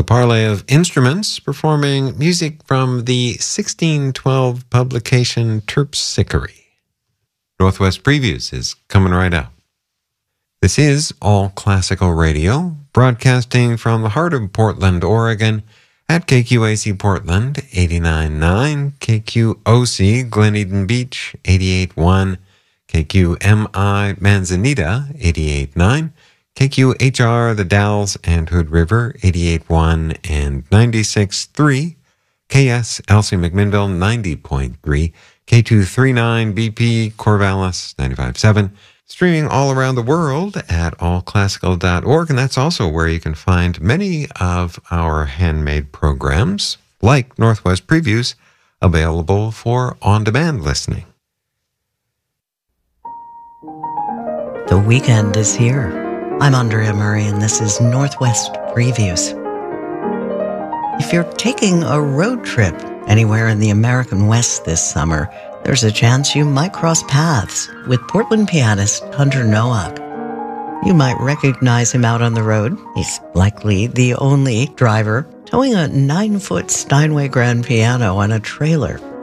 parley of instruments performing music from the 1612 publication Terpsichore. Northwest Previews is coming right up. This is All Classical Radio, broadcasting from the heart of Portland, Oregon, at KQAC Portland, 89.9, KQOC Glen Eden Beach, 88.1, KQMI Manzanita, 88.9, KQHR The Dalles and Hood River, 88.1 and 96.3, KS Elsie McMinnville, 90.3, K239 BP Corvallis, 95.7, streaming all around the world at allclassical.org, and that's also where you can find many of our handmade programs, like Northwest Previews, available for on-demand listening. The weekend is here. I'm Andrea Murray, and this is Northwest Previews. If you're taking a road trip anywhere in the American West this summer, there's a chance you might cross paths with Portland pianist Hunter Nowak. You might recognize him out on the road. He's likely the only driver towing a 9-foot Steinway grand piano on a trailer